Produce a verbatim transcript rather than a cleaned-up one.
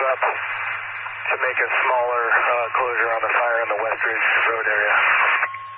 up to make a smaller uh, closure on the fire in the West Ridge Road area.